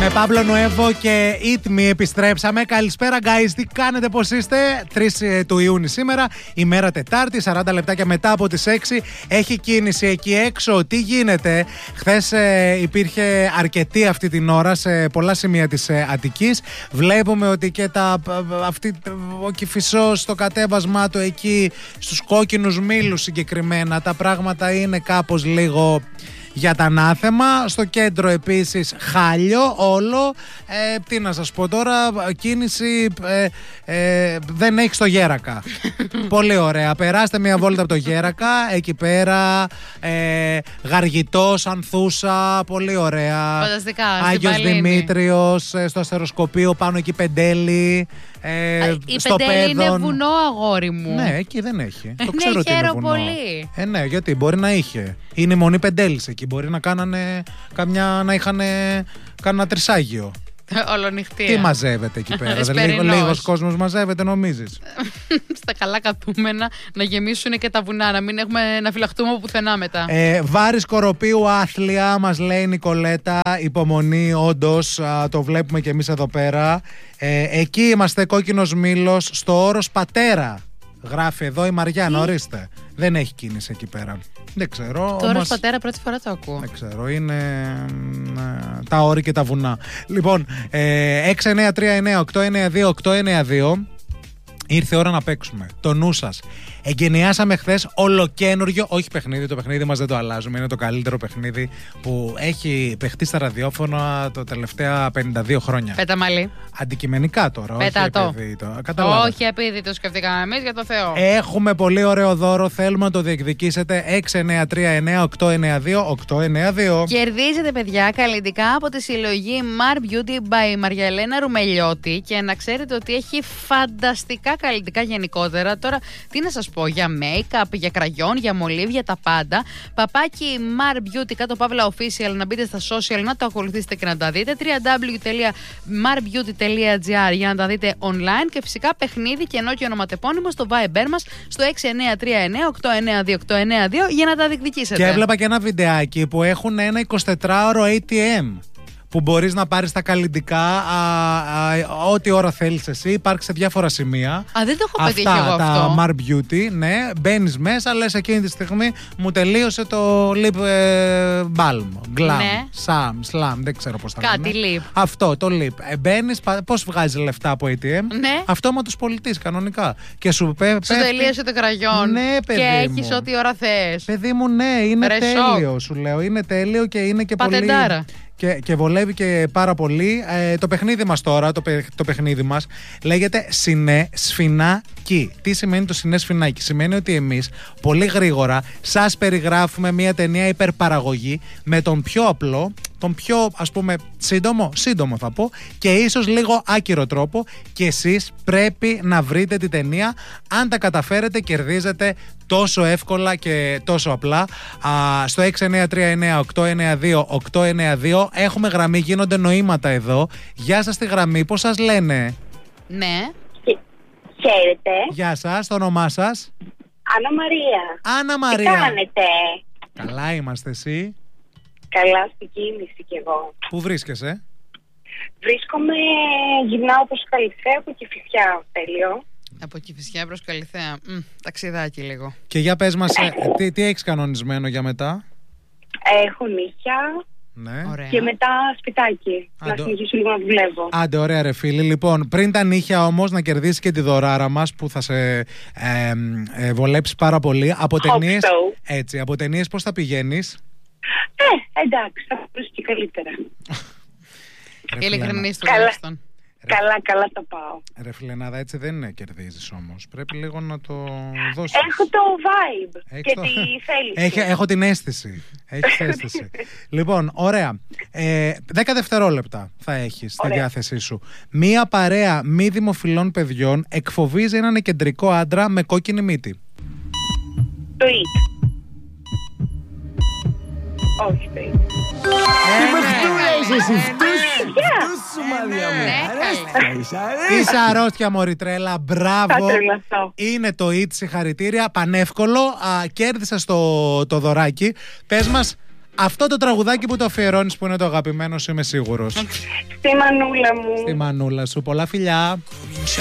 Με Παύλο Νουέβο και Eat Me επιστρέψαμε. Καλησπέρα, guys. Τι κάνετε, πώς είστε? 3 του Ιούνιου σήμερα, ημέρα Τετάρτη, 40 λεπτάκια μετά από τις 6. Έχει κίνηση εκεί έξω. Τι γίνεται? Χθες υπήρχε αρκετή αυτή την ώρα σε πολλά σημεία της Αττικής. Βλέπουμε ότι και ο Κηφισός στο κατέβασμά του εκεί, στους κόκκινους μήλους συγκεκριμένα, τα πράγματα είναι κάπως λίγο για τα ανάθεμα. Στο κέντρο επίσης χάλιο όλο. Τι να σας πω τώρα, κίνηση δεν έχει στο Γέρακα. Πολύ ωραία. Περάστε μια βόλτα από το Γέρακα. Εκεί πέρα Γαργιτός, Ανθούσα. Πολύ ωραία. Φανταστικά. Άγιος Δημήτριος, στο Αστεροσκοπείο πάνω εκεί Πεντέλη. Η Πεντέλη είναι βουνό, αγόρι μου. Ναι, εκεί δεν έχει. Το Ναι, ξέρω ότι είναι βουνό. πολύ. Ναι, γιατί μπορεί να είχε. Είναι η μονή Πεντέλης εκεί. Μπορεί να κάνανε να είχαν κάνα τρισάγιο. Ολονυχτία. Τι μαζεύεται εκεί πέρα? Λίγος κόσμος μαζεύεται, νομίζεις? Στα καλά καθούμενα να γεμίσουν και τα βουνά, να φυλαχτούμε από πουθενά μετά. Βάρη Σκοροπίου άθλια, μας λέει η Νικολέτα. Υπομονή, όντως, το βλέπουμε και εμείς εδώ πέρα. Εκεί είμαστε, κόκκινος μήλος, στο όρος Πατέρα. Γράφει εδώ η Μαριάννα, ορίστε. Δεν έχει κίνηση εκεί πέρα. Δεν ξέρω. Το όρος Πατέρα πρώτη φορά το ακούω. Δεν ξέρω, είναι τα όρη και τα βουνά. Λοιπόν, 6939892. Ήρθε η ώρα να παίξουμε. Το νου σας. Εγκαινιάσαμε χθες ολοκένουργιο, όχι παιχνίδι, το παιχνίδι μας δεν το αλλάζουμε. Είναι το καλύτερο παιχνίδι που έχει παιχτεί στα ραδιόφωνα τα τελευταία 52 χρόνια. Πέτα μαλλί. Αντικειμενικά τώρα. Πέτα το. Όχι επειδή το σκεφτήκαμε εμείς, για το Θεό. Έχουμε πολύ ωραίο δώρο. Θέλουμε να το διεκδικήσετε. 6939892. Κερδίζετε, παιδιά, καλλιτικά από τη συλλογή Mar Beauty by Μαριαλένα Ρουμελιώτη. Και να ξέρετε ότι έχει φανταστικά καλλιτικά γενικότερα. Τώρα, τι να σας πω, για make-up, για κραγιόν, για μολύβια, τα πάντα. Παπάκι Mar Beauty κάτω παύλα official, να μπείτε στα social, να το ακολουθήσετε και να τα δείτε. www.marbeauty.gr για να τα δείτε online. Και φυσικά παιχνίδι, κενό και ονοματεπώνυμο στο Viber μας στο 6939892 για να τα διεκδικήσετε. Και έβλεπα και ένα βιντεάκι που έχουν ένα 24ωρο ATM. Που μπορείς να πάρεις τα καλλιτικά ό,τι ώρα θέλεις εσύ. Υπάρχει σε διάφορα σημεία. Δεν το έχω πετύχει εγώ αυτό. Τα Mar Beauty, ναι. Μπαίνεις μέσα, λες εκείνη τη στιγμή μου τελείωσε το lip balm. Glam, ναι. Slam, δεν ξέρω πώς θα κάτι lip. Αυτό, το lip. Μπαίνεις, πώς βγάζει λεφτά από ATM? Ναι. Αυτόματος πολιτής, κανονικά. Και σου τελείωσε το κραγιόν. Ναι, παιδί και μου. έχεις ό,τι ώρα θες. Παιδί μου, ναι, είναι τέλειο, σου λέω. Είναι τέλειο και είναι και πατεντάρα. Πολύ. Και βολεύει και πάρα πολύ. Το παιχνίδι μας τώρα, το παιχνίδι μας λέγεται Σινέ Σφινάκι. Τι σημαίνει το Σινέ Σφινάκι? Σημαίνει ότι εμείς πολύ γρήγορα σας περιγράφουμε μια ταινία υπερπαραγωγή με τον πιο απλό, τον πιο ας πούμε σύντομο θα πω, και ίσως λίγο άκυρο τρόπο, και εσείς πρέπει να βρείτε την ταινία. Αν τα καταφέρετε κερδίζετε τόσο εύκολα και τόσο απλά. Στο 6939892 έχουμε γραμμή, γίνονται νοήματα εδώ. Γεια σας, τη γραμμή, πώς σας λένε? Ναι. Χαίρετε. Γεια σας, το όνομά σας? Άννα Μαρία. Άννα Μαρία. Τι κάνετε? Καλά είμαστε, εσύ? Καλά, στην κίνηση κι εγώ. Πού βρίσκεσαι? Βρίσκομαι, γυρνάω προς Καλυθέα από Κηφισιά, τέλειο. Από Κηφισιά προς Καλυθέα. Ταξιδάκι λίγο. Και για πες μας, τι έχεις κανονισμένο για μετά? Έχω νύχια. Ναι. Ωραία. Και μετά σπιτάκι. Να συνεχίσω λίγο να δουλεύω. Άντε, ωραία ρε φίλοι. Λοιπόν, πριν τα νύχια όμως να κερδίσεις και τη δωράρα μας που θα σε βολέψει πάρα πολύ. Από ταινίες πώς θα πηγαίνεις? Εντάξει, θα βρω και καλύτερα. Ειλικρινής τουλάχιστον. Καλά τα πάω. Ρε φιλενάδα, έτσι δεν κερδίζεις όμως. Πρέπει λίγο να το δώσεις. Έχω το vibe και τη θέληση. Έχω την αίσθηση. Έχεις αίσθηση. Λοιπόν, ωραία. 10 δευτερόλεπτα θα έχεις στη διάθεσή σου. Μία παρέα μη δημοφιλών παιδιών εκφοβίζει έναν κεντρικό άντρα με κόκκινη μύτη. Το It. Όχι, το It. Τι μεχτούλες εσύ, φτούς σου Μαρία μου. Είσαι αρρώστια μωρή τρέλα, μπράβο. Είναι το It, συγχαρητήρια, πανεύκολο. Κέρδισες το δωράκι. Πες μας, αυτό το τραγουδάκι που το αφιερώνεις, που είναι το αγαπημένο σου, είμαι σίγουρος. Στη μανούλα μου. Στη μανούλα σου. Πολλά φιλιά.